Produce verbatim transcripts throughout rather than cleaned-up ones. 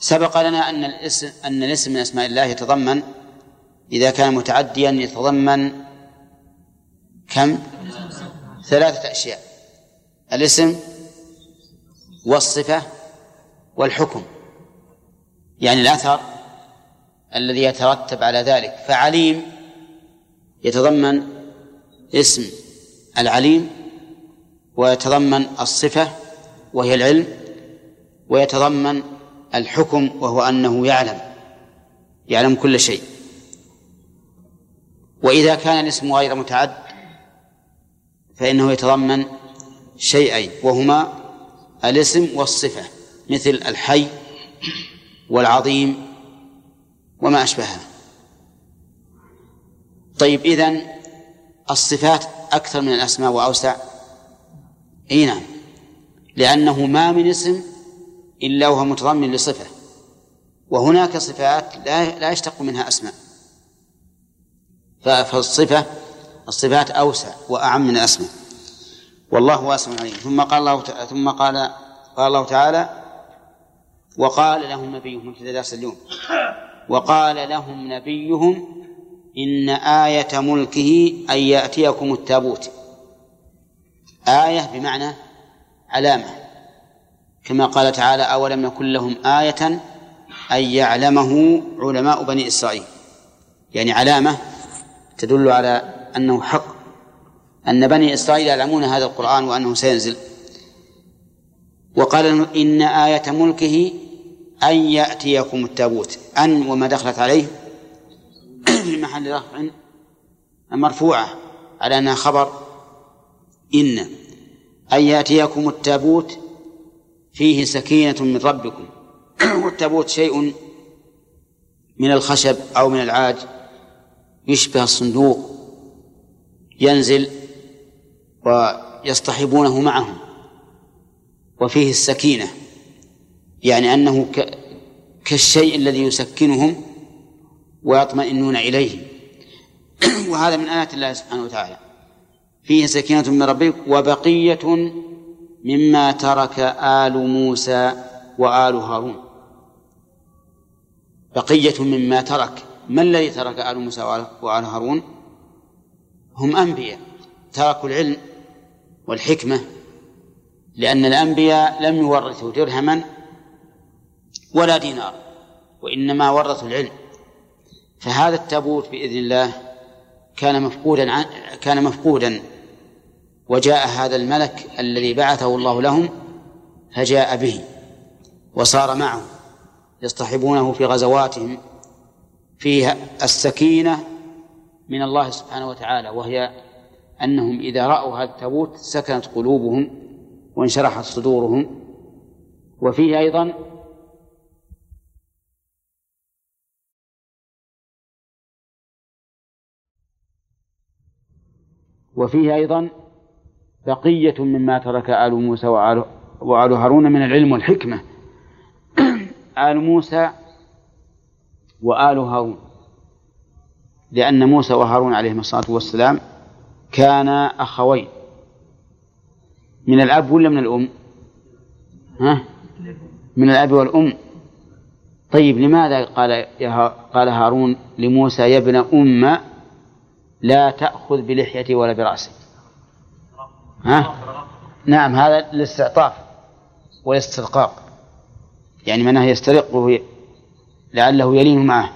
سبق لنا أن الاسم, أن الاسم من أسماء الله يتضمن إذا كان متعديا يتضمن كم؟ ثلاثة أشياء: الاسم والصفة والحكم، يعني الأثر الذي يترتب على ذلك. فعليم يتضمن اسم العليم، ويتضمن الصفة وهي العلم، ويتضمن الحكم وهو أنه يعلم يعلم كل شيء. وإذا كان الاسم غير متعد فإنه يتضمن شيئين، وهما الاسم والصفة، مثل الحي والعظيم وما أشبهها. طيب، إذن الصفات أكثر من الأسماء وأوسع؟ إيه نعم، لأنه ما من اسم إلا وهو متضمن لصفة، وهناك صفات لا, لا يشتق منها أسماء، فالصفة الصفات أوسع وأعم من الأسماء، والله واسع عليم. ثم قال الله ثم قال قال الله تعالى: وقال لهم نبيهم في درس اليوم وقال لهم نبيهم إن آية ملكه أن يأتيكم التابوت. آية بمعنى علامة، كما قال تعالى: أولم يكن لهم آية أن يعلمه علماء بني إسرائيل، يعني علامة تدل على أنه حق، أن بني إسرائيل يعلمون هذا القرآن وأنه سينزل. وقال: إن آية ملكه أن يأتيكم التابوت. أن وما دخلت عليه في محل رفع مرفوعة على أنها خبر إن. أن يأتيكم التابوت فيه سكينة من ربكم. والتابوت شيء من الخشب أو من العاج يشبه الصندوق، ينزل ويصطحبونه معهم، وفيه السكينة، يعني أنه كالشيء الذي يسكنهم ويطمئنون إليه. وهذا من آيات الله سبحانه وتعالى: فيه سكينة من ربك وبقية مما ترك آل موسى وآل هارون. بقية مما ترك. ما الذي ترك آل موسى وآل هارون؟ هم أنبياء تركوا العلم والحكمة، لأن الأنبياء لم يورثوا درهما ولا دينار، وإنما ورثوا العلم. فهذا التابوت بإذن الله كان مفقودا عن كان مفقودا وجاء هذا الملك الذي بعثه الله لهم فجاء به وصار معه يصطحبونه في غزواتهم، فيها السكينة من الله سبحانه وتعالى، وهي أنهم إذا رأوا هذا التابوت سكنت قلوبهم وانشرحت صدورهم. وفيه أيضا وفيه أيضا بقية مما ترك آل موسى وآل هارون من العلم والحكمة. آل موسى وآل هارون، لأن موسى وهارون عليهم الصلاة والسلام كانا أخوين من الأب ولا من الأم؟ ها؟ من الأب والأم. طيب، لماذا قال قال هارون لموسى: يا ابن أم لا تأخذ بلحيتي ولا برأسي؟ ها؟ نعم، هذا الاستعطاف والاسترقاق، يعني منه يسترقه لعله يلين معه.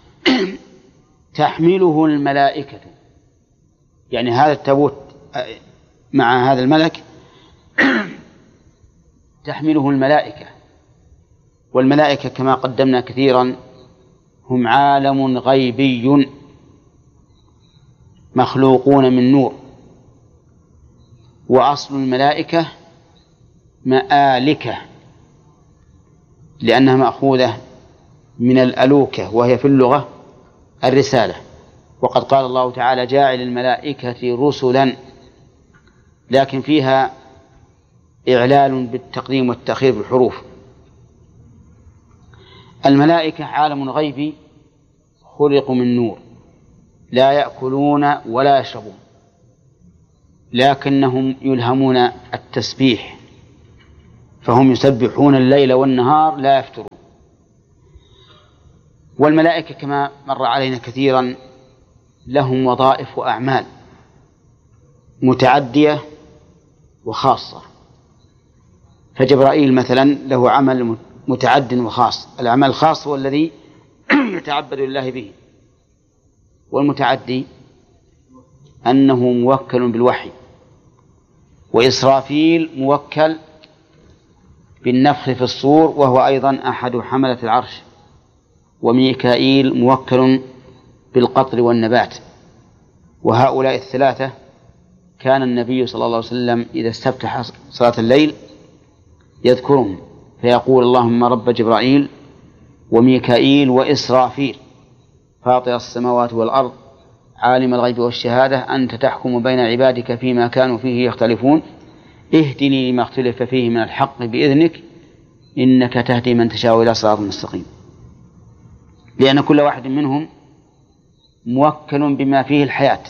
تحمله الملائكة، يعني هذا التابوت مع هذا الملك تحمله الملائكة. والملائكة كما قدمنا كثيرا هم عالم غيبي مخلوقون من نور، وأصل الملائكة مآلكة لأنها مأخوذة من الألوكة، وهي في اللغة الرسالة. وقد قال الله تعالى: جاعل الملائكة رسلا، لكن فيها إعلال بالتقديم والتأخير بالحروف. الملائكة عالم غيبي خلقوا من نور، لا يأكلون ولا يشربون، لكنهم يلهمون التسبيح، فهم يسبحون الليل والنهار لا يفترون. والملائكة كما مر علينا كثيرا لهم وظائف وأعمال متعدية وخاصة. فجبرائيل مثلا له عمل متعد وخاص. العمل الخاص هو الذي يتعبد لله به، والمتعدي أنه موكل بالوحي. وإسرافيل موكل بالنفخ في الصور وهو أيضا أحد حملة العرش. وميكائيل موكل بالقطر والنبات. وهؤلاء الثلاثة كان النبي صلى الله عليه وسلم إذا استفتح صلاة الليل يذكرهم فيقول: اللهم رب جبرائيل وميكائيل وإسرافيل فاطر السماوات والأرض عالم الغيب والشهادة أنت تحكم بين عبادك فيما كانوا فيه يختلفون اهدني لما اختلف فيه من الحق بإذنك إنك تهدي من تشاء إلى صراط مستقيم. لأن كل واحد منهم موكل بما فيه الحياة.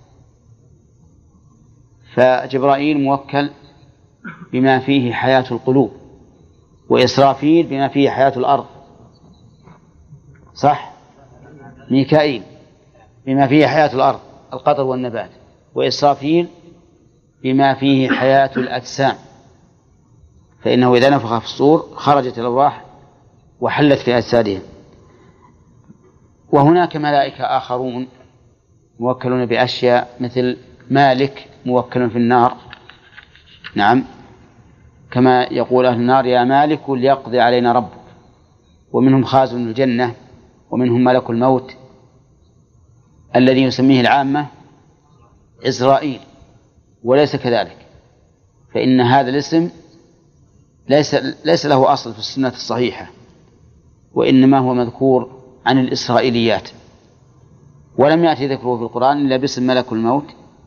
فجبرائيل موكل بما فيه حياة القلوب، وإسرافيل بما فيه حياة الأرض، صح؟ ميكائيل بما فيه حياة الأرض القطر والنبات، وإسرافيل بما فيه حياة الأجسام، فإنه إذا نفخ في الصور خرجت الأرواح وحلت في أجسادهم. وهناك ملائكة آخرون موكلون بأشياء مثل مالك موكل في النار، نعم، كما يقول أهل النار: يا مالك ليقضي علينا ربك. ومنهم خازن الجنة، ومنهم ملك الموت الذي يسميه العامة إزرائيل، وليس كذلك، فإن هذا الاسم ليس ليس له أصل في السنة الصحيحة، وإنما هو مذكور عن الإسرائيليات، ولم يأتي ذكره في القرآن إلا باسم ملك الموت.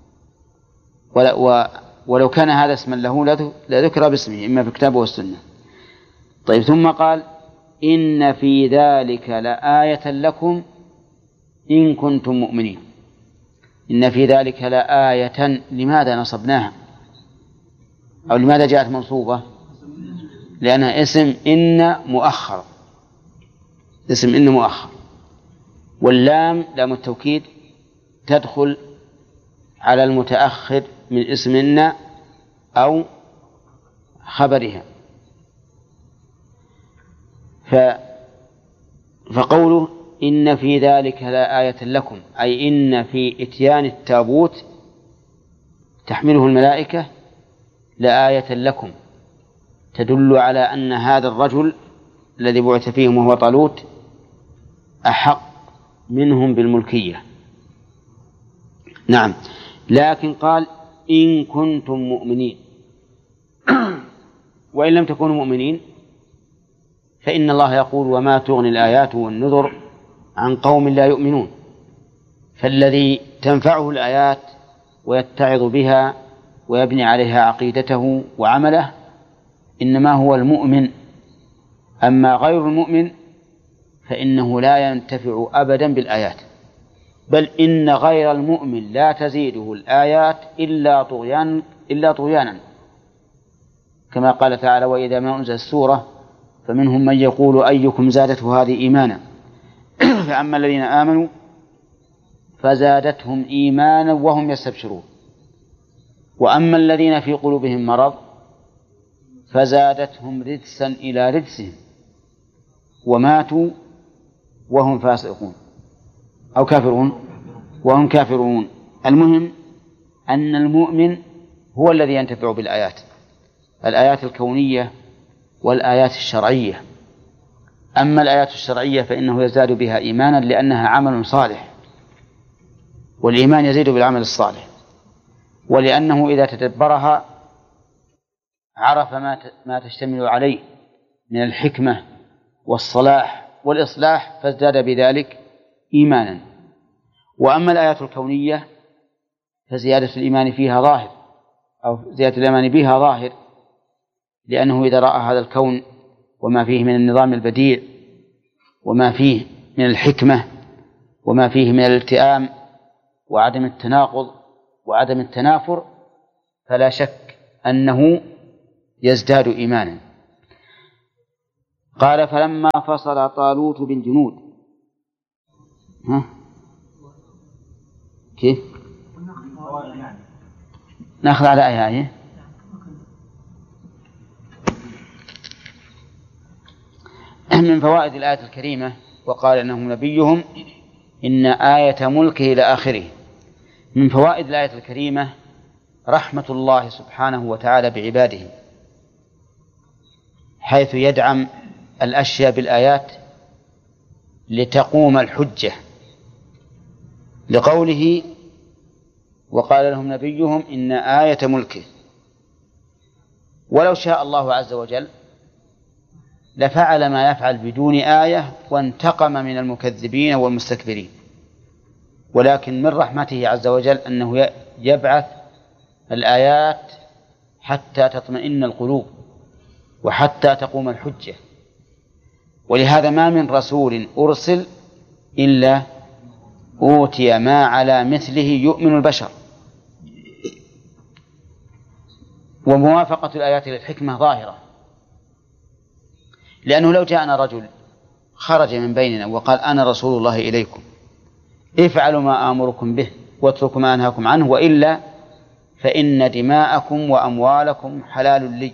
ولو كان هذا اسما له لذكر باسمه إما في الكتاب والسنة. طيب، ثم قال: إن في ذلك لآية لكم إن كنتم مؤمنين. إن في ذلك لآية، لماذا نصبناها أو لماذا جاءت منصوبة؟ لأنها اسم إن مؤخر، اسم إن مؤخر، واللام لام التوكيد تدخل على المتأخر من اسم إن أو خبرها. فقوله إن في ذلك لآية لكم، أي إن في إتيان التابوت تحمله الملائكة لآية لكم، تدل على أن هذا الرجل الذي بعث فيهم وهو طالوت أحق منهم بالملكية. نعم، لكن قال: إن كنتم مؤمنين. وإن لم تكونوا مؤمنين فإن الله يقول: وما تغني الآيات والنذر عن قوم لا يؤمنون. فالذي تنفعه الآيات ويتعظ بها ويبني عليها عقيدته وعمله إنما هو المؤمن. أما غير المؤمن فإنه لا ينتفع أبدا بالآيات، بل إن غير المؤمن لا تزيده الآيات إلا طغيانا إلا طغيانا كما قال تعالى: وإذا ما أنزلت السورة فمنهم من يقول أيكم زادته هذه إيمانا فأما الذين آمنوا فزادتهم إيمانا وهم يستبشرون، وأما الذين في قلوبهم مرض فزادتهم رجسا إلى رجسهم وماتوا وهم فاسقون أو كافرون وهم كافرون. المهم أن المؤمن هو الذي ينتفع بالآيات، الآيات الكونية والآيات الشرعية. أما الآيات الشرعية فإنه يزداد بها إيمانا لأنها عمل صالح، والإيمان يزيد بالعمل الصالح، ولأنه إذا تدبرها عرف ما تشتمل عليه من الحكمة والصلاح والإصلاح فازداد بذلك إيمانا. وأما الآيات الكونية فزيادة الإيمان فيها ظاهر، أو زيادة الإيمان بها ظاهر، لأنه إذا رأى هذا الكون وما فيه من النظام البديع وما فيه من الحكمة وما فيه من الالتئام وعدم التناقض وعدم التنافر فلا شك أنه يزداد إيمانا. قال: فلما فصل طالوت بالجنود ها؟ كيف؟ نأخذ على آية آية. من فوائد الآية الكريمة وقال إنهم نبيهم إن آية ملكه إلى آخره. من فوائد الآية الكريمة رحمة الله سبحانه وتعالى بعباده، حيث يدعم الأشياء بالآيات لتقوم الحجة، لقوله وقال لهم نبيهم إن آية ملكه. ولو شاء الله عز وجل لفعل ما يفعل بدون آية وانتقم من المكذبين والمستكبرين، ولكن من رحمته عز وجل أنه يبعث الآيات حتى تطمئن القلوب وحتى تقوم الحجة. ولهذا ما من رسول أرسل إلا أوتي ما على مثله يؤمن البشر. وموافقة الآيات للحكمة ظاهرة، لأنه لو جاءنا رجل خرج من بيننا وقال أنا رسول الله إليكم افعلوا ما آمركم به واتركوا ما أنهاكم عنه وإلا فإن دماءكم وأموالكم حلال لي،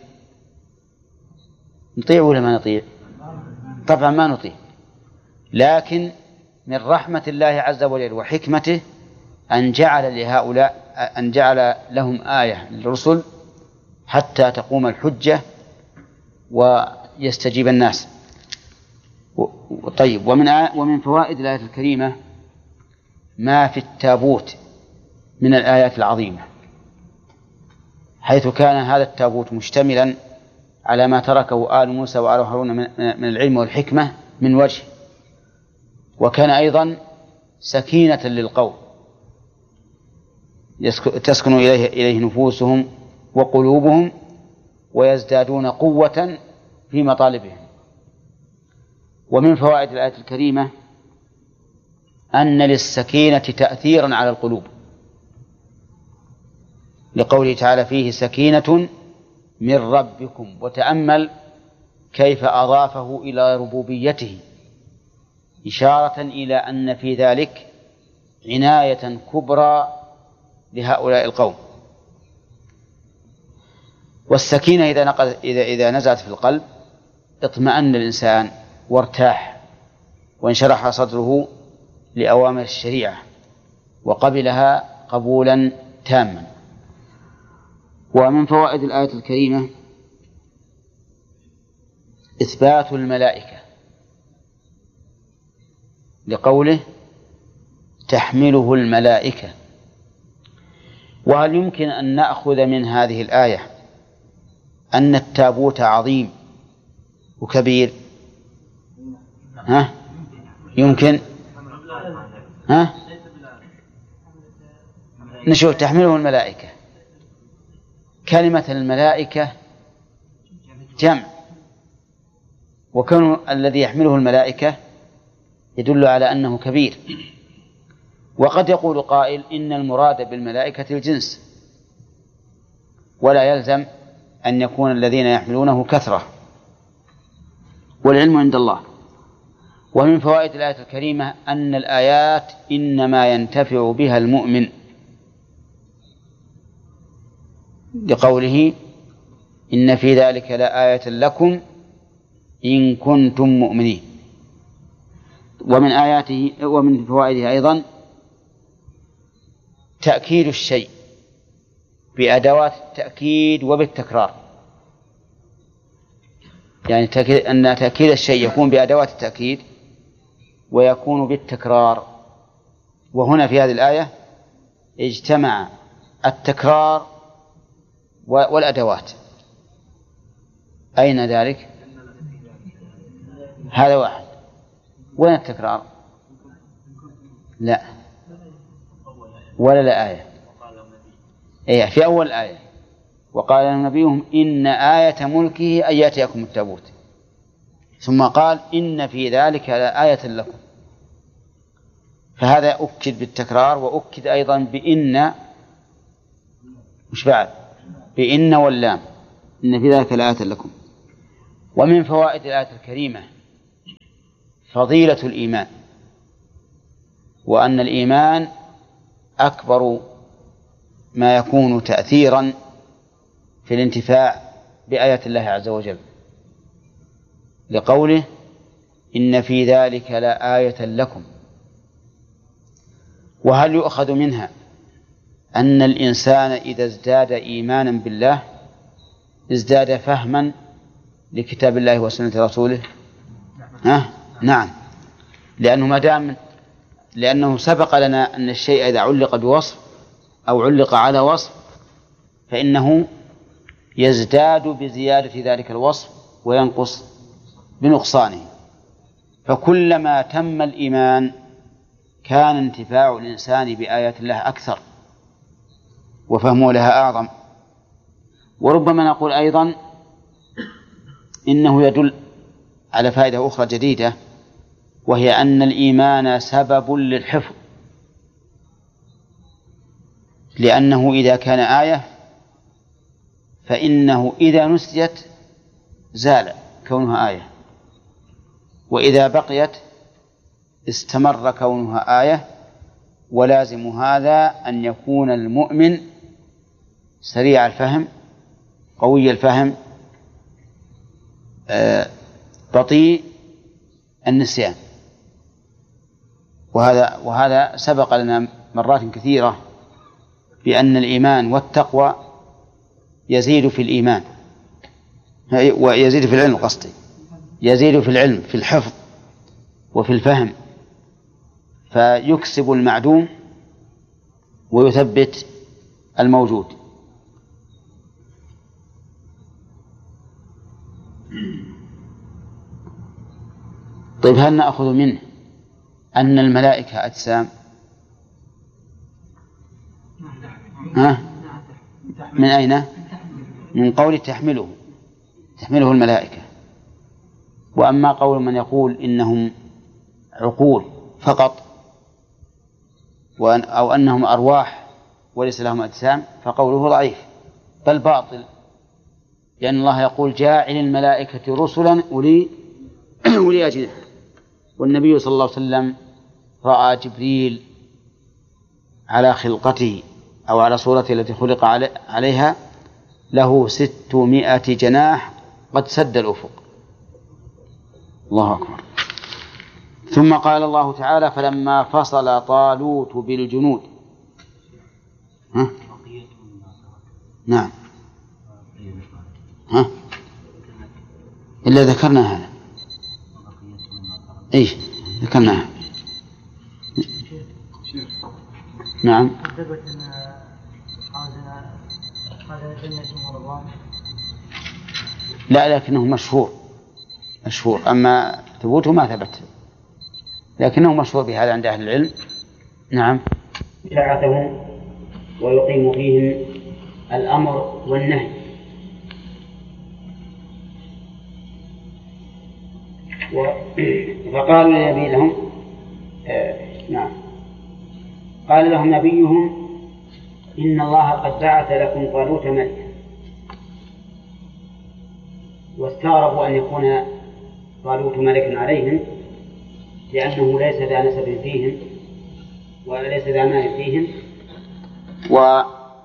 نطيع ولا ما نطيع؟ طبعا ما نطيع. لكن من رحمة الله عز وجل وحكمته أن جعل لهؤلاء أن جعل لهم آية للرسل حتى تقوم الحجة ويستجيب الناس. طيب، ومن ومن فوائد الآية الكريمة ما في التابوت من الآيات العظيمة، حيث كان هذا التابوت مشتملا على ما تركه آل موسى وآل هارون من العلم والحكمة من وجه، وكان أيضا سكينة للقوم تسكن إليه, إليه نفوسهم وقلوبهم ويزدادون قوة في مطالبهم. ومن فوائد الآية الكريمة أن للسكينة تأثيرا على القلوب، لقوله تعالى فيه سكينة من ربكم. وتأمل كيف أضافه إلى ربوبيته، إشارة إلى أن في ذلك عناية كبرى لهؤلاء القوم. والسكينة إذا, نقل إذا, إذا نزلت في القلب اطمأن الإنسان وارتاح وانشرح صدره لأوامر الشريعة وقبلها قبولا تاما. ومن فوائد الآية الكريمة إثبات الملائكة، لقوله تحمله الملائكة. وهل يمكن أن نأخذ من هذه الآية أن التابوت عظيم وكبير؟ ها؟ يمكن؟ ها؟ نشوف تحمله الملائكة. كلمة الملائكة جمع، وكون الذي يحمله الملائكة يدل على أنه كبير. وقد يقول قائل إن المراد بالملائكة الجنس، ولا يلزم أن يكون الذين يحملونه كثرة، والعلم عند الله. ومن فوائد الآية الكريمة أن الآيات إنما ينتفع بها المؤمن، لقوله إن في ذلك لآية لكم إن كنتم مؤمنين. ومن آياته ومن فوائده أيضا تأكيد الشيء بأدوات التأكيد وبالتكرار، يعني أن تأكيد الشيء يكون بأدوات التأكيد ويكون بالتكرار. وهنا في هذه الآية اجتمع التكرار والأدوات. أين ذلك؟ هذا واحد. وين التكرار؟ لا، ولا لا آية. إيه في أول الآية وقال نبيهم إن آية ملكه أن يأتيكم التابوت، ثم قال إن في ذلك لآية لكم. فهذا أكد بالتكرار، وأكد أيضا بإن، مش بعد بإن واللام، إن في ذلك لآية لكم. ومن فوائد الآية الكريمة فضيلة الإيمان، وأن الإيمان أكبر ما يكون تأثيرا في الانتفاع بآيات الله عز وجل، لقوله إن في ذلك لآية لكم. وهل يؤخذ منها أن الإنسان إذا ازداد إيمانا بالله ازداد فهما لكتاب الله وسنة رسوله؟ ها؟ نعم، لأنه ما دام لأنه سبق لنا أن الشيء إذا علق بوصف أو علق على وصف فإنه يزداد بزيادة ذلك الوصف وينقص بنقصانه، فكلما تم الإيمان كان انتفاع الإنسان بآيات الله أكثر وفهمه لها أعظم. وربما نقول أيضا إنه يدل على فائدة أخرى جديدة، وهي أن الإيمان سبب للحفظ، لأنه إذا كان آية فإنه إذا نسيت زال كونها آية، وإذا بقيت استمر كونها آية. ولازم هذا أن يكون المؤمن سريع الفهم قوي الفهم آه بطيء النسيان. وهذا وهذا سبق لنا مرات كثيرة بأن الإيمان والتقوى يزيد في الإيمان ويزيد في العلم، قصدي يزيد في العلم في الحفظ وفي الفهم، فيكسب المعدوم ويثبت الموجود. طيب، هل نأخذ منه أن الملائكة أجسام؟ ها؟ من أين؟ من قول تحمله تحمله الملائكة. وأما قول من يقول إنهم عقول فقط أو أنهم أرواح وليس لهم أجسام فقوله ضعيف بل باطل، لأن الله يقول جاعل الملائكة رسلا أولي أولي أجنحة، والنبي صلى الله عليه وسلم رأى جبريل على خلقته أو على صورته التي خلق عليها له ستمائة جناح قد سد الأفق. الله أكبر. ثم قال الله تعالى فلما فصل طالوت بالجنود. ها؟ نعم. ها؟ إلا ذكرنا هذا. إيش ذكرناها؟ نعم. لا، لكنه مشهور مشهور أما ثبوته ما ثبت، لكنه مشهور بهذا عند أهل العلم. نعم. شرعتهم ويقيم فيهم الأمر والنهي. فقال النبي لهم آه نعم قال لهم نبيهم إن الله قد بعث لكم طالوت ملكا، واستغربوا أن يكون طالوت ملكا عليهم لأنه ليس ذا نسب فيهم وليس ذا مال فيهم، و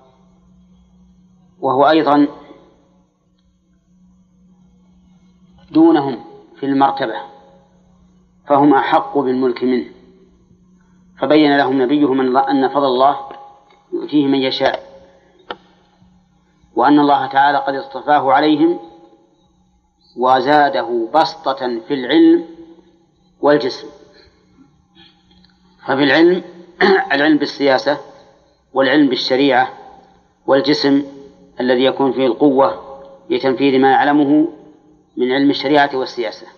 وهو أيضا دونهم في المرتبة فهم أحق بالملك منه. فبين لهم نبيهم أن فضل الله يؤتيه من يشاء، وأن الله تعالى قد اصطفاه عليهم وزاده بسطة في العلم والجسم. ففي العلم العلم بالسياسة والعلم بالشريعة، والجسم الذي يكون فيه القوة لتنفيذ ما يعلمه من علم الشريعة والسياسة.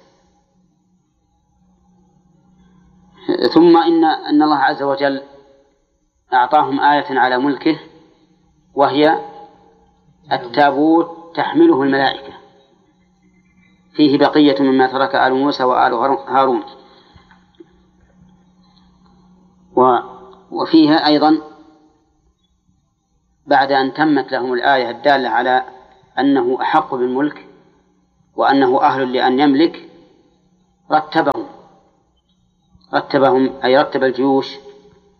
ثم إن أن الله عز وجل أعطاهم آية على ملكه وهي التابوت تحمله الملائكة، فيه بقية مما ترك آل موسى وآل هارون. وفيها أيضا بعد أن تمت لهم الآية الدالة على أنه أحق بالملك وأنه أهل لأن يملك رتبهم رتبهم أي رتب الجيوش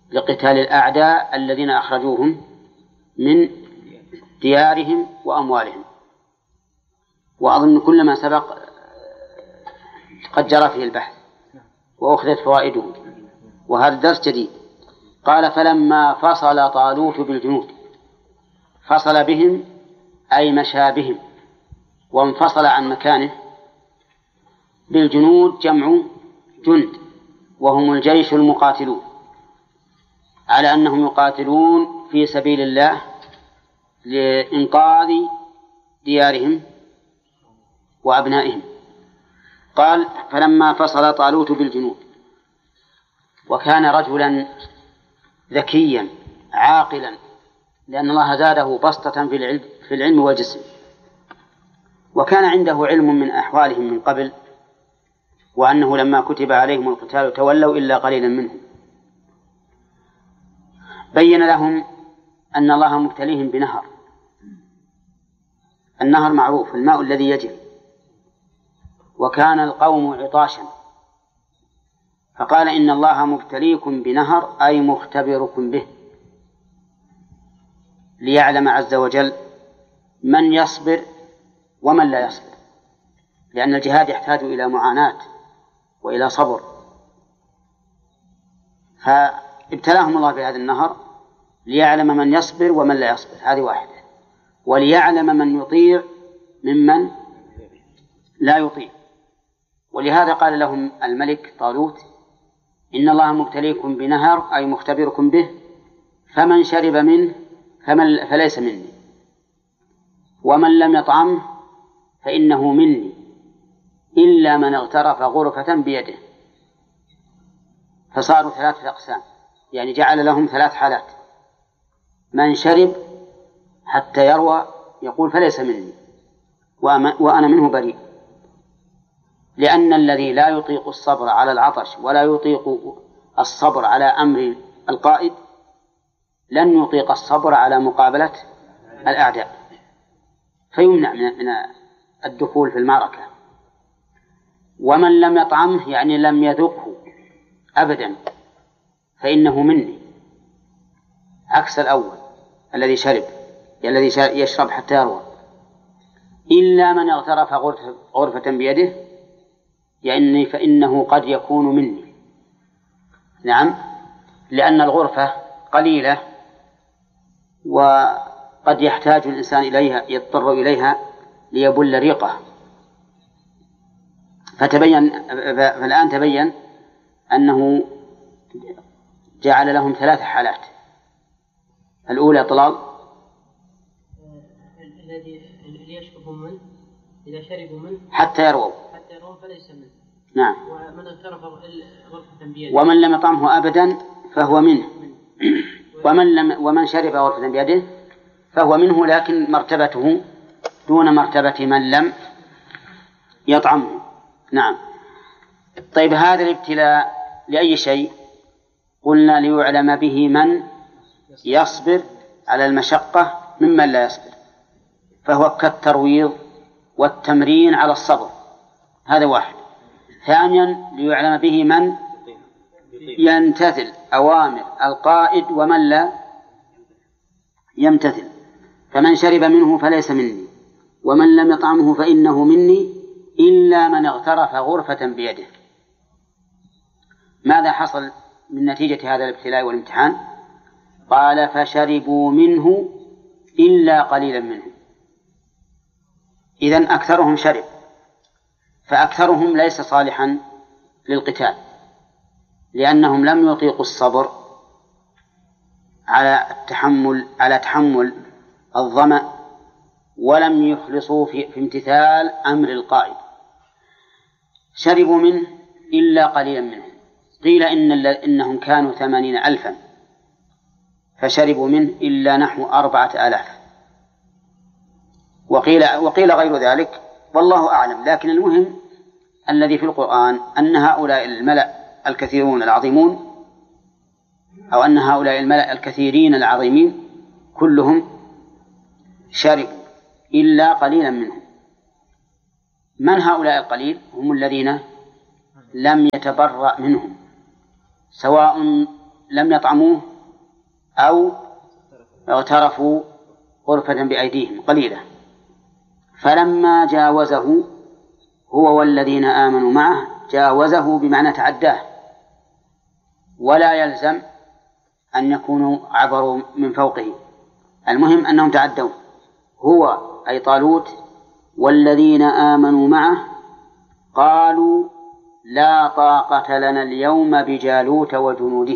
لقتال الأعداء الذين أخرجوهم من ديارهم وأموالهم. وأظن كل ما سبق قد جرى فيه البحث وأخذت فوائده، وهذا درس جديد. قال فلما فصل طالوت بالجنود، فصل بهم أي مشى بهم وانفصل عن مكانه. بالجنود جمع جند، وهم الجيش المقاتلون، على أنهم يقاتلون في سبيل الله لإنقاذ ديارهم وأبنائهم. قال فلما فصل طالوت بالجنود، وكان رجلا ذكيا عاقلا، لأن الله زاده بسطة في العلم, في العلم والجسم، وكان عنده علم من أحوالهم من قبل، وأنه لما كتب عليهم القتال تولوا إلا قليلا منهم. بين لهم أن الله مبتليهم بنهر، النهر معروف الماء الذي يجري، وكان القوم عطاشا، فقال إن الله مبتليكم بنهر أي مختبركم به، ليعلم عز وجل من يصبر ومن لا يصبر، لأن الجهاد يحتاج إلى معاناة وإلى صبر. فابتلاهم الله بهذا النهر ليعلم من يصبر ومن لا يصبر، هذه واحدة، وليعلم من يطيع ممن لا يطيع. ولهذا قال لهم الملك طالوت إن الله مبتليكم بنهر أي مختبركم به، فمن شرب منه فمن فليس مني، ومن لم يطعمه فإنه مني إلا من اغترف غرفة بيده. فصاروا ثلاثة أقسام، يعني جعل لهم ثلاث حالات: من شرب حتى يروى يقول فليس مني وأنا منه بريء، لأن الذي لا يطيق الصبر على العطش ولا يطيق الصبر على أمر القائد لن يطيق الصبر على مقابلة الأعداء، فيمنع من الدخول في المعركة. ومن لم يطعمه يعني لم يذقه أبدا فإنه مني، عكس الأول الذي شرب الذي يشرب حتى يروى. إلا من اغترف غرفة بيده يعني فإنه قد يكون مني. نعم، لأن الغرفة قليلة وقد يحتاج الإنسان إليها، يضطر إليها ليبل ريقه. فتبين فالآن تبين أنه جعل لهم ثلاث حالات. الأولى طلال الذي يشرب منه إذا شربوا منه حتى يرووا حتى يرووا فليس منه. نعم. ومن اغترف غرفة بيده ومن لم يطعمه أبدا فهو منه. ومن لم ومن شرب غرفة بيده فهو منه، لكن مرتبته دون مرتبة من لم يطعمه. نعم. طيب، هذا الابتلاء لأي شيء؟ قلنا ليعلم به من يصبر على المشقة ممن لا يصبر، فهو كالترويض والتمرين على الصبر، هذا واحد. ثانيا ليعلم به من يمتثل أوامر القائد ومن لا يمتثل. فمن شرب منه فليس مني ومن لم يطعمه فإنه مني إلا من اغترف غرفة بيده. ماذا حصل من نتيجة هذا الابتلاء والامتحان؟ قال فشربوا منه إلا قليلا منهم. إذن أكثرهم شرب، فأكثرهم ليس صالحا للقتال، لأنهم لم يطيقوا الصبر على التحمل على تحمل الظمأ، ولم يخلصوا في, في امتثال أمر القائد. شربوا منه إلا قليلا منهم. قيل إن إنهم كانوا ثمانين ألفا فشربوا منه إلا نحو أربعة آلاف، وقيل, وقيل غير ذلك، والله أعلم. لكن المهم الذي في القرآن أن هؤلاء الملأ الكثيرون العظيمون، أو أن هؤلاء الملأ الكثيرين العظيمين كلهم شربوا إلا قليلا منهم. من هؤلاء القليل؟ هم الذين لم يتبرأ منهم، سواء لم يطعموه أو اغترفوا غرفة بأيديهم قليلة. فلما جاوزه هو والذين آمنوا معه، جاوزه بمعنى تعداه، ولا يلزم أن يكونوا عبروا من فوقه، المهم أنهم تعدوا. هو أي طالوت والذين آمنوا معه قالوا لا طاقة لنا اليوم بجالوت وجنوده.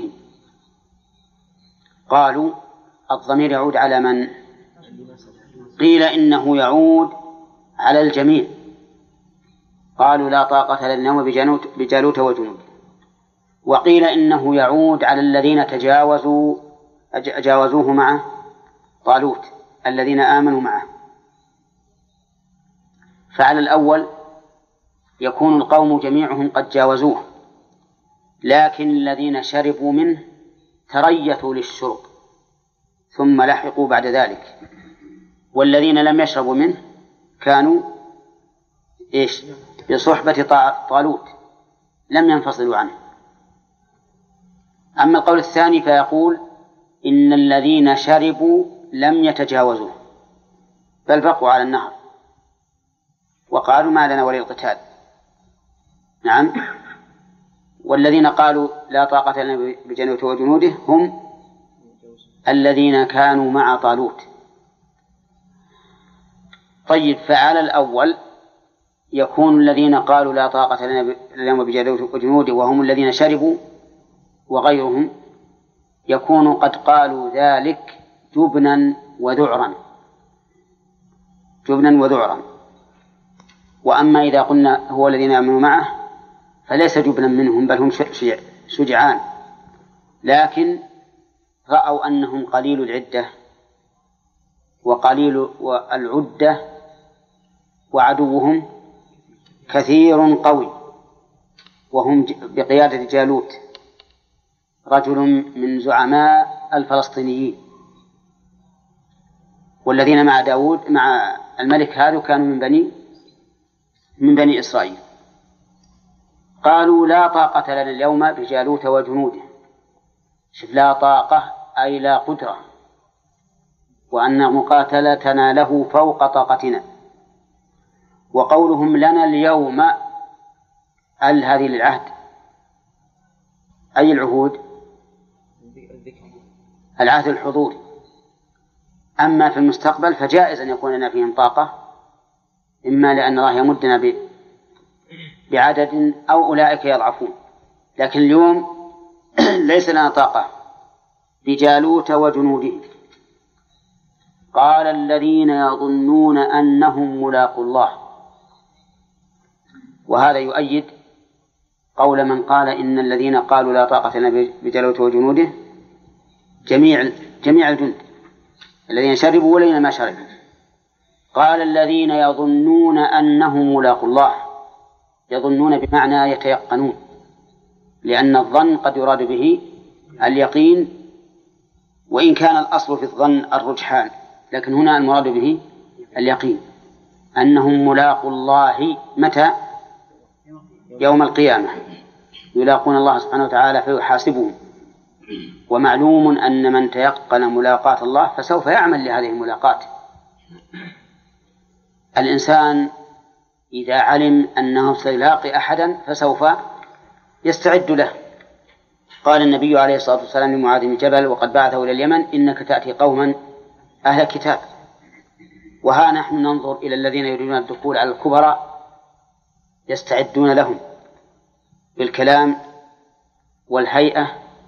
قالوا الضمير يعود على من؟ قيل إنه يعود على الجميع. قالوا لا طاقة لنا اليوم بجالوت وجنوده. وقيل إنه يعود على الذين تجاوزوا جاوزوه معه طالوت الذين آمنوا معه. فعلى الأول يكون القوم جميعهم قد جاوزوه، لكن الذين شربوا منه تريثوا للشرب ثم لحقوا بعد ذلك، والذين لم يشربوا منه كانوا إيش؟ بصحبة طالوت لم ينفصلوا عنه. أما القول الثاني فيقول إن الذين شربوا لم يتجاوزوه بل بقوا على النهر وقالوا ما لنا ولي القتال. نعم. والذين قالوا لا طاقة لنا بجالوت وجنوده هم الذين كانوا مع طالوت. طيب، فعلى الأول يكون الذين قالوا لا طاقة لنا اليوم بجالوت وجنوده وهم الذين شربوا، وغيرهم يكون قد قالوا ذلك جبنا وذعرا جبنا وذعرا. وأما إذا قلنا هو الذين آمنوا معه فليس جبنا منهم بل هم شجعان، لكن رأوا أنهم قليل العدة وقليل العدة وعدوهم كثير قوي، وهم بقيادة جالوت رجل من زعماء الفلسطينيين، والذين مع داود مع الملك هذا كانوا من بني من بني إسرائيل. قالوا لا طاقة لنا اليوم بجالوت وجنوده. شوف، لا طاقة أي لا قدرة، وأن مقاتلتنا له فوق طاقتنا. وقولهم لنا اليوم ال هذه للعهد، أي العهود؟ العهد الحضوري. أما في المستقبل فجائز أن يكون لنا فيهم طاقة، إما لأن الله يمدنا بعدد أو أولئك يضعفون، لكن اليوم ليس لنا طاقة بجالوت وجنوده. قال الذين يظنون أنهم ملاقوا الله. وهذا يؤيد قول من قال إن الذين قالوا لا طاقة لنا بجالوت وجنوده جميع جميع الجند الذين شربوا والذين ما شربوا. قال الذين يظنون أنهم ملاقوا الله، يظنون بمعنى يتيقنون، لأن الظن قد يراد به اليقين، وإن كان الأصل في الظن الرجحان، لكن هنا المراد به اليقين، أنهم ملاقوا الله متى؟ يوم القيامة يلاقون الله سبحانه وتعالى فيحاسبهم. ومعلوم أن من تيقن ملاقاة الله فسوف يعمل لهذه الملاقاة. الإنسان إذا علم أنه سيلاقي أحدا فسوف يستعد له. قال النبي عليه الصلاة والسلام لمعاذ بن جبل وقد بعثه إلى اليمن: إنك تأتي قوما أهل كتاب. وها نحن ننظر إلى الذين يريدون الدخول على الكبراء يستعدون لهم بالكلام والهيئة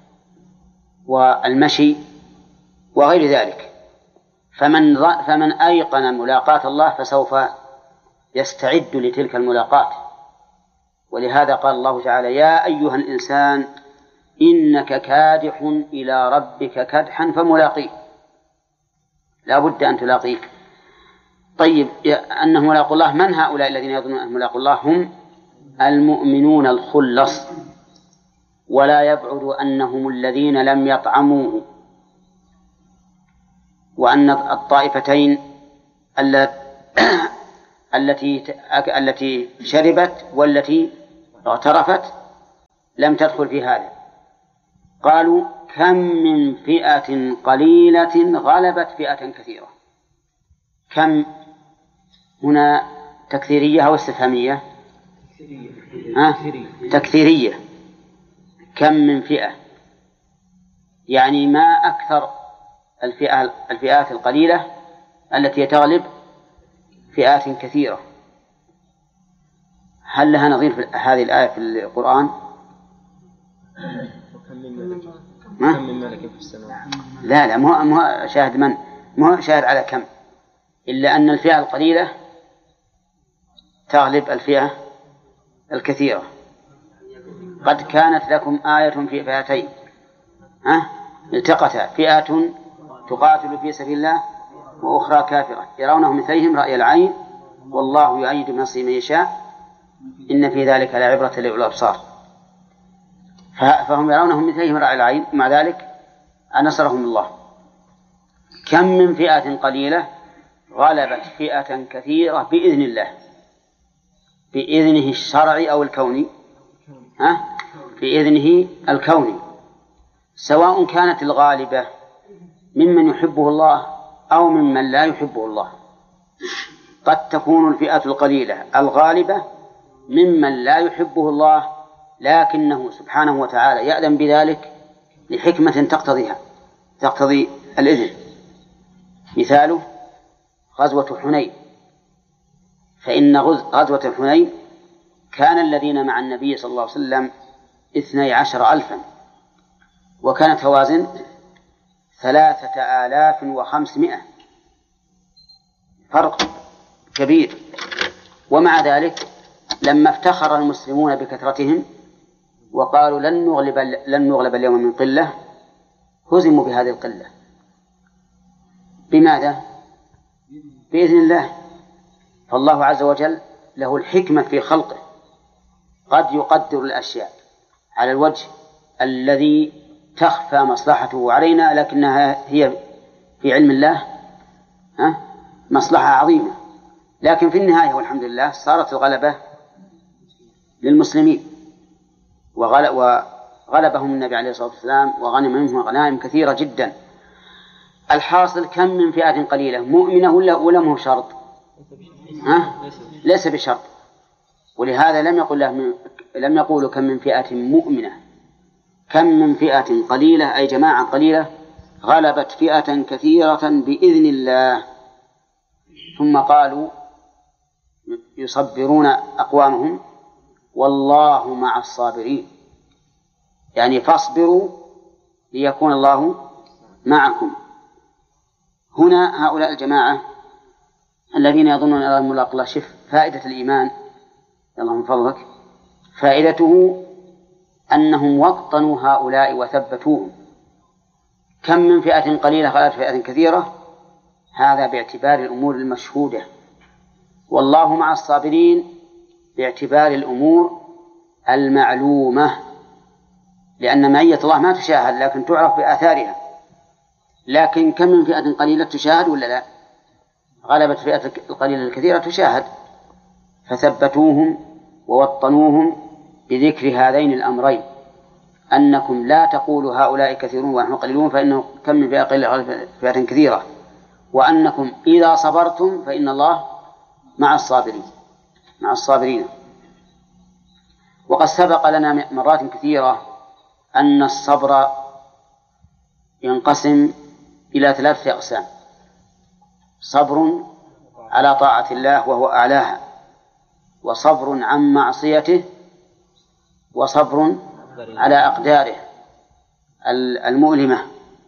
والمشي وغير ذلك. فمن فمن أيقن ملاقاة الله فسوف يستعد لتلك الملاقاة. ولهذا قال الله تعالى: يا أيها الإنسان إنك كادح إلى ربك كدحا فملاقيه. لا بد أن تلاقيه. طيب، أنه ملاقوا الله، من هؤلاء الذين يظنون أن ملاقوا الله؟ هم المؤمنون الخلص، ولا يبعد أنهم الذين لم يطعموه، وأن الطائفتين التي التي شربت والتي اغترفت لم تدخل في هذا، قالوا كم من فئة قليلة غلبت فئة كثيرة. كم هنا تكثيرية أو استفهامية؟ تكثيرية. تكثيرية. كم من فئة يعني ما أكثر الفئة الفئات القليلة التي تغلب فئات كثيرة. هل لها نظير في هذه الآية في القرآن؟ وكم من ملك كم من ملك في السماء. لا لا مو مو شاهد من مو شاهد على كم، إلا أن الفئة القليلة تغلب الفئة الكثيرة. قد كانت لكم آية في فئتين ها التقتا فئة تقاتل في سبيل الله وأخرى كافرة يرونهم مثليهم رأي العين والله يؤيد بنصره من يشاء إن في ذلك لعبرة لأولي الأبصار. فهم يرونهم مثليهم رأي العين مع ذلك نصرهم الله. كم من فئة قليلة غلبت فئة كثيرة بإذن الله، بإذنه الشرعي أو الكوني؟ ها؟ بإذنه الكوني، سواء كانت الغالبة ممن يحبه الله أو ممن لا يحبه الله. قد تكون الفئة القليلة الغالبة ممن لا يحبه الله لكنه سبحانه وتعالى يأذن بذلك لحكمة تقتضيها تقتضي الإذن. مثاله غزوة حنين، فإن غزوة حنين كان الذين مع النبي صلى الله عليه وسلم اثني عشر ألفا وكانت هوازن ثلاثة آلاف وخمسمائة، فرق كبير. ومع ذلك لما افتخر المسلمون بكثرتهم وقالوا لن نغلب, لن نغلب اليوم من قلة هزموا بهذه القلة. بماذا؟ بإذن الله. فالله عز وجل له الحكمة في خلقه، قد يقدر الأشياء على الوجه الذي تخفى مصلحته علينا لكنها هي في علم الله ها مصلحة عظيمة. لكن في النهاية والحمد لله صارت الغلبة للمسلمين وغلبهم النبي عليه الصلاة والسلام وغنم منهم غنائم كثيرة جدا. الحاصل كم من فئة قليلة مؤمنة ولا ولا مو شرط؟ ها؟ ليس بشرط. ولهذا لم يقل له لم يقولوا كم من فئة مؤمنة، كم من فئة قليلة أي جماعة قليلة غلبت فئة كثيرة بإذن الله. ثم قالوا يصبرون أقوامهم والله مع الصابرين، يعني فاصبروا ليكون الله معكم. هنا هؤلاء الجماعة الذين يظنون أن الملاق الله شف فائدة الإيمان يلا من فضلك فائدته أنهم وطنوا هؤلاء وثبتوهم. كم من فئة قليلة غلبت فئة كثيرة، هذا باعتبار الأمور المشهودة، والله مع الصابرين باعتبار الأمور المعلومة، لأن معية الله ما تشاهد لكن تعرف بآثارها. لكن كم من فئة قليلة تشاهد ولا لا؟ غلبت فئة القليلة الكثيرة تشاهد، فثبتوهم ووطنوهم بذكر هذين الأمرين، أنكم لا تقولوا هؤلاء كثيرون ونحن قليلون فإنه كم من فئة قليلة غلبت فئة كثيرة، وأنكم إذا صبرتم فإن الله مع الصابرين مع الصابرين. وقد سبق لنا مرات كثيرة أن الصبر ينقسم إلى ثلاثة أقسام: صبر على طاعة الله وهو أعلاها، وصبر عن معصيته، وصبر على أقداره المؤلمة.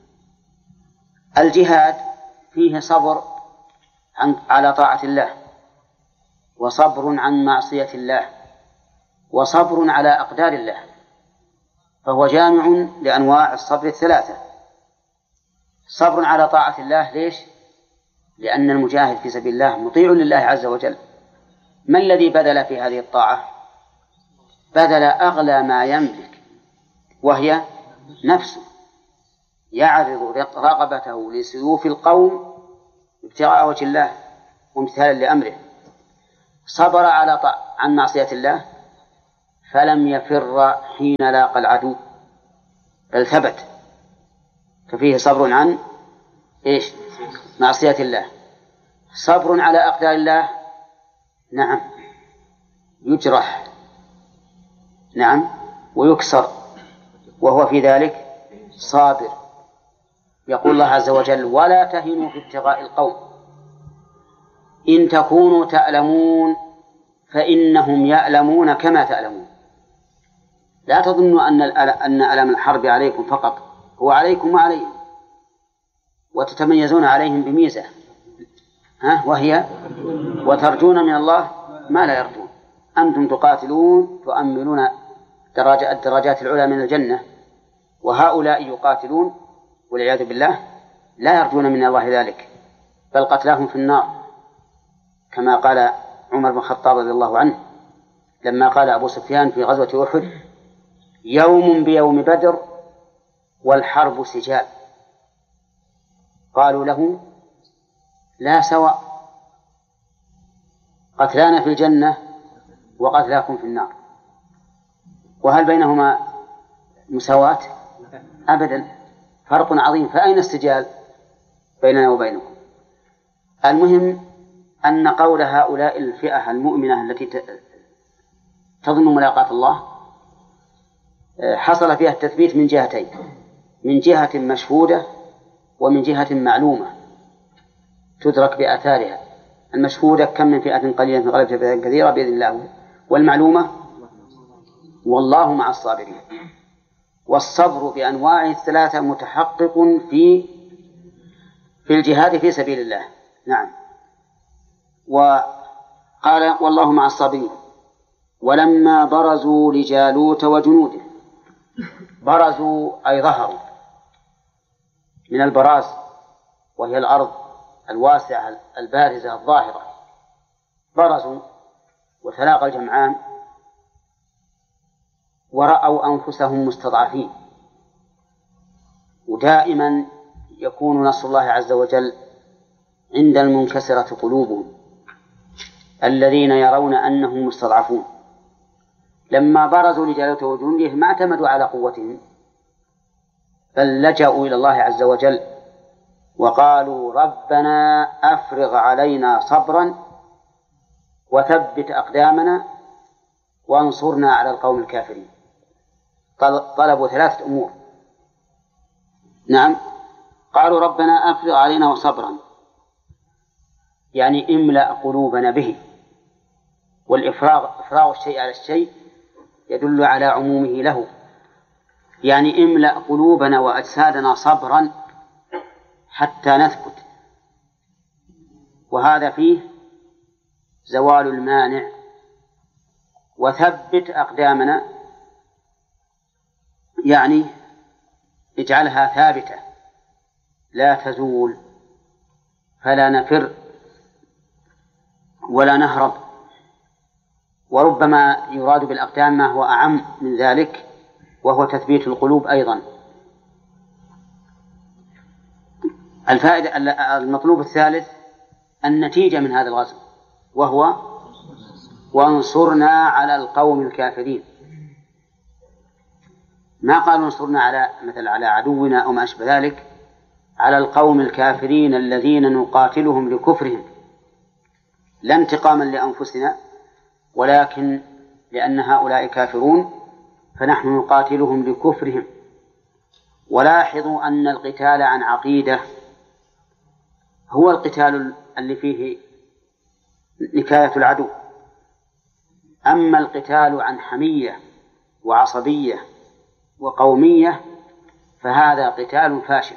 الجهاد فيه صبر عن على طاعة الله، وصبر عن معصية الله، وصبر على أقدار الله، فهو جامع لأنواع الصبر الثلاثة. صبر على طاعة الله ليش؟ لأن المجاهد في سبيل الله مطيع لله عز وجل. ما الذي بذل في هذه الطاعة؟ بذل أغلى ما يملك وهي نفسه، يعرض رغبته لسيوف القوم ابتغاء وجه الله وامتثالا لأمره. صبر على طاعة عن معصية الله فلم يفر حين لاقى العدو، بل ثبت، ففيه صبر عن إيش؟ معصية الله. صبر على أقدار الله، نعم، يجرح، نعم، ويكسر، وهو في ذلك صابر. يقول الله عز وجل: ولا تهنوا في ابتغاء القوم إن تكونوا تألمون فإنهم يألمون كما تألمون. لا تظنوا أن أن ألم الحرب عليكم فقط، هو عليكم وعليهم، وتتميزون عليهم بميزة، ها وهي وترجون من الله ما لا يرجون. أنتم تقاتلون تؤملون الدرجات العلى من الجنة، وهؤلاء يقاتلون والعياذ بالله لا يرجون من الله ذلك، بل قتلاهم في النار، كما قال عمر بن الخطاب رضي الله عنه لما قال أبو سفيان في غزوة أحد: يوم بيوم بدر والحرب سجال. قالوا له: لا سواء، قتلانا في الجنة وقتلاكم في النار، وهل بينهما مساواة؟ أبدا، فرق عظيم، فأين السجال بيننا وبينكم؟ المهم أن قول هؤلاء الفئة المؤمنة التي تظن ملاقاة الله حصل فيها التثبيت من جهتين: من جهة مشهودة ومن جهة معلومة تدرك بآثارها. المشهودة: كم من فئة قليلة غلبت فئة كثيرة بإذن الله. والمعلومة: والله مع الصابرين. والصبر بأنواعه الثلاثة متحقق في في الجهاد في سبيل الله. نعم. وقال: والله مع الصابرين. ولما برزوا لجالوت وجنوده، برزوا أي ظهروا، من البراز وهي الأرض الواسعة البارزة الظاهرة، برزوا وتلاقى الجمعان ورأوا أنفسهم مستضعفين. ودائما يكون نصر الله عز وجل عند المنكسرة قلوبهم الذين يرون أنهم مستضعفون. لما برزوا لجالوت وجنوده ما اعتمدوا على قوتهم، بل لجأوا إلى الله عز وجل وقالوا: ربنا أفرغ علينا صبرا وثبت أقدامنا وانصرنا على القوم الكافرين. طلبوا ثلاثة أمور. نعم، قالوا: ربنا أفرغ علينا صبرا، يعني املأ قلوبنا به. والإفراغ إفراغ الشيء على الشيء يدل على عمومه له، يعني املأ قلوبنا وأجسادنا صبرا حتى نثبت، وهذا فيه زوال المانع. وثبت أقدامنا يعني اجعلها ثابتة لا تزول، فلا نفر ولا نهرب. وربما يراد بالأقدام ما هو أعم من ذلك، وهو تثبيت القلوب أيضا. الفائدة المطلوب الثالث النتيجة من هذا الغزو، وهو وانصرنا على القوم الكافرين. ما قالوا انصرنا على مثل على عدونا أو ما أشبه ذلك، على القوم الكافرين الذين نقاتلهم لكفرهم، لا انتقاما لأنفسنا، ولكن لأن هؤلاء كافرون فنحن نقاتلهم لكفرهم. ولاحظوا أن القتال عن عقيدة هو القتال اللي فيه نكاية العدو، أما القتال عن حمية وعصبية وقومية فهذا قتال فاشل.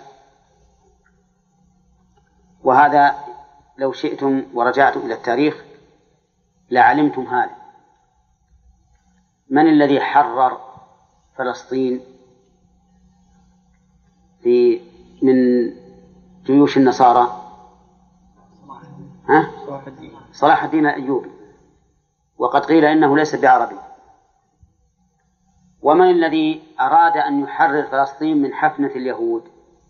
وهذا لو شئتم ورجعتم إلى التاريخ لعلمتم هذا. من الذي حرر فلسطين في من جيوش النصارى؟ ها؟ صلاح الدين الأيوبي، وقد قيل إنه ليس بعربي. ومن الذي أراد أن يحرر فلسطين من حفنة اليهود؟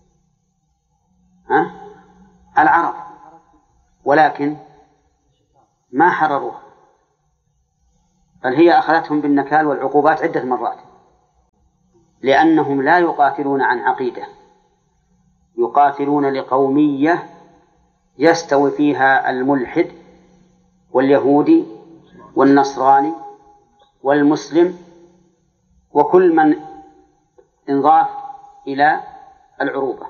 ها؟ العرب، ولكن ما حرروها، بل هي أخذتهم بالنكال والعقوبات عدة مرات. لأنهم لا يقاتلون عن عقيدة، يقاتلون لقومية يستوي فيها الملحد واليهودي والنصراني والمسلم وكل من انضاف إلى العروبة.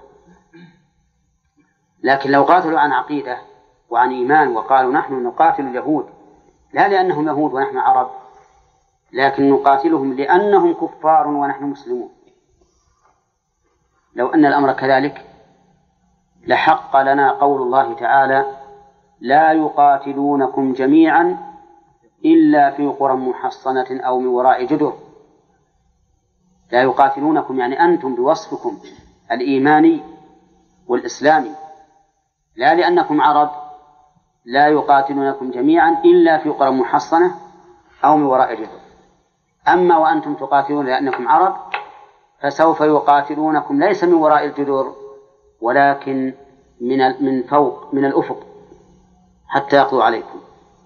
لكن لو قاتلوا عن عقيدة وعن إيمان وقالوا نحن نقاتل اليهود لا لأنهم يهود ونحن عرب، لكن نقاتلهم لأنهم كفار ونحن مسلمون، لو أن الأمر كذلك لحق لنا قول الله تعالى لا يقاتلونكم جميعا إلا في قرى محصنة أو من وراء جدر. لا يقاتلونكم يعني أنتم بوصفكم الإيماني والإسلامي، لا لأنكم عرب، لا يقاتلونكم جميعا إلا في قرى محصنة أو من وراء جدر. أما وأنتم تقاتلون لأنكم عرب فسوف يقاتلونكم ليس من وراء الجدر ولكن من من فوق من الأفق حتى يقضوا عليكم.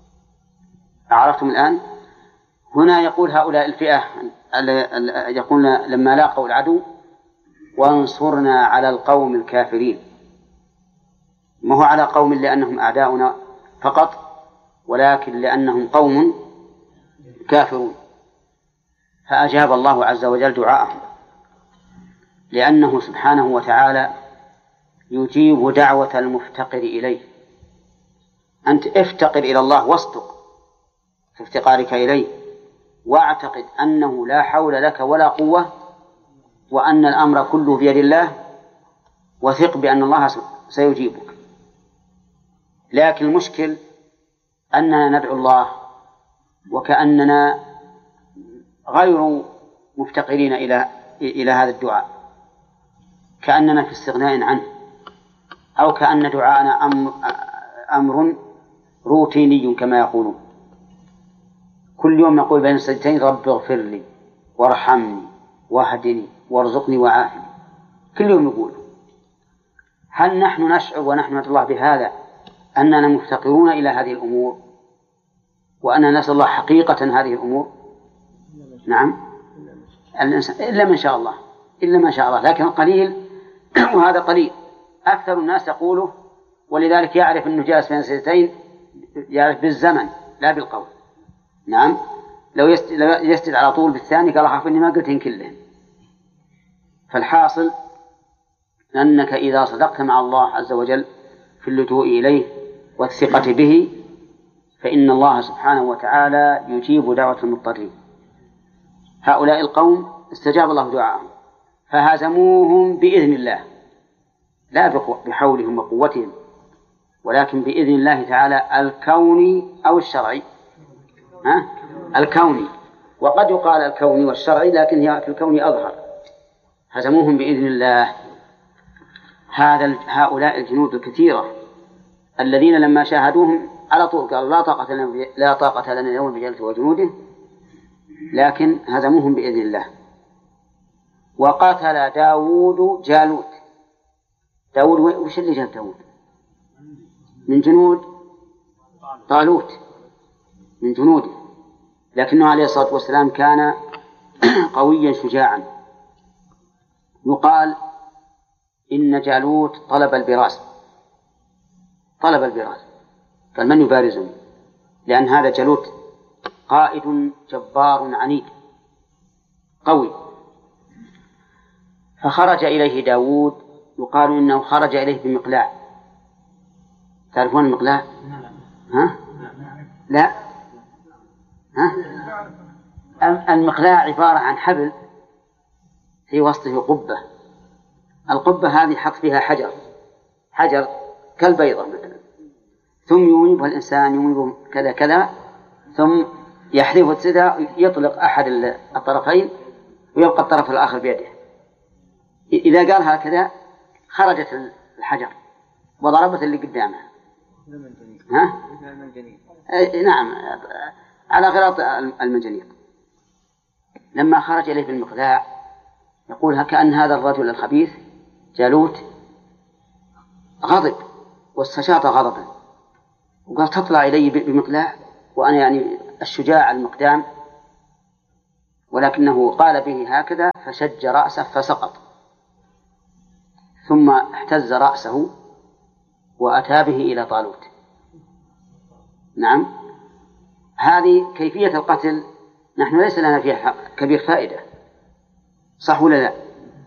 أعرفتم الآن؟ هنا يقول هؤلاء الفئة يقول لما لاقوا العدو وانصرنا على القوم الكافرين، ما هو على قوم لأنهم أعداؤنا فقط، ولكن لأنهم قوم كافرون. فأجاب الله عز وجل دعاءهم، لأنه سبحانه وتعالى يجيب دعوة المفتقر إليه. أنت افتقر إلى الله واصدق في افتقارك إليه، واعتقد أنه لا حول لك ولا قوة، وأن الأمر كله بيد الله، وثق بأن الله سيجيبك. لكن المشكل أننا ندعو الله وكأننا غير مفتقرين إلى إلى هذا الدعاء، كأننا في استغناء عنه، أو كأن دعاءنا أمر, أمر روتيني كما يقولون. كل يوم نقول بين السجدتين رب اغفر لي وارحمني واهدني وارزقني وعافني، كل يوم نقول. هل نحن نشعر ونحن ندعو الله بهذا أننا مفتقرون إلى هذه الأمور وأننا نسأل الله حقيقة هذه الأمور؟ نعم، إلا من شاء الله، إلا ما شاء الله، لكن قليل وهذا قليل. أكثر الناس يقوله، ولذلك يعرف أنه جالس بين السجدتين يعرف بالزمن لا بالقول. نعم، لو يسجد على طول بالثاني قال أخاف إني ما قلتهن كلهن. فالحاصل أنك إذا صدقت مع الله عز وجل في اللجوء إليه والثقة به فإن الله سبحانه وتعالى يجيب دعوة المضطرين. هؤلاء القوم استجاب الله دعاءهم فهزموهم بإذن الله، لا بحولهم وقوتهم، ولكن بإذن الله تعالى الكوني أو الشرعي. ها؟ الكوني، وقد يقال الكوني والشرعي، لكن هي في الكون أظهر. هزموهم بإذن الله. هذا هؤلاء الجنود الكثيرة الذين لما شاهدوهم على طول قالوا لا طاقة لنا لا طاقة لنا اليوم بجالوت وجنوده، لكن هزموهم بإذن الله. وقتل داود جالوت. داود وش اللي جاب داود؟ من جنود طالوت، من جنوده، لكنه عليه الصلاة والسلام كان قويا شجاعا. يقال إن جالوت طلب البراس، طلب البراس، قال من يبارزني؟ لأن هذا جالوت قائد جبار عنيد قوي. فخرج إليه داود، يقال إنه خرج إليه بمقلاع. تعرفون المقلاع؟ ها؟ لا؟ ها؟ المقلاع عبارة عن حبل في وسطه قبة. القبة هذه حط فيها حجر، حجر كالبيضة مثلا، ثم يويبها الإنسان يويبه كذا كذا، ثم يحذف السدى، يطلق أحد الطرفين ويبقى الطرف الآخر بيده. إذا قال هكذا خرجت الحجر وضربت اللي قدامها. ها؟ نعم، على غراط المنجنيق. لما خرج إليه بالمقلاع يقول كأن هذا الرجل الخبيث جالوت غضب واستشاط غضبا، وقال تطلع إلي بمقلاع وأنا يعني الشجاع المقدام، ولكنه قال به هكذا فشج رأسه فسقط، ثم احتز رأسه وأتى به إلى طالوت. نعم، هذه كيفية القتل نحن ليس لنا فيها كبير فائدة، صح ولا لا؟